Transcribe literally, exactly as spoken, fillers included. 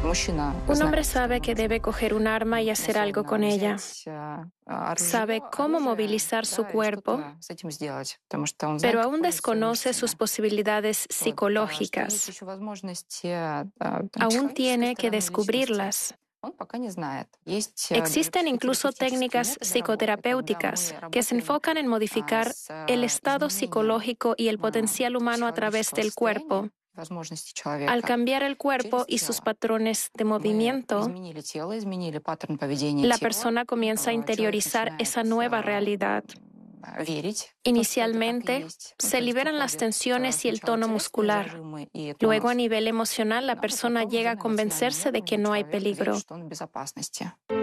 Un hombre sabe que debe coger un arma y hacer algo con ella. Sabe cómo movilizar su cuerpo, pero aún desconoce sus posibilidades psicológicas. Aún tiene que descubrirlas. Existen incluso técnicas psicoterapéuticas que se enfocan en modificar el estado psicológico y el potencial humano a través del cuerpo. Al cambiar el cuerpo y sus patrones de movimiento, la persona comienza a interiorizar esa nueva realidad. Inicialmente, se liberan las tensiones y el tono muscular. Luego, a nivel emocional, la persona llega a convencerse de que no hay peligro.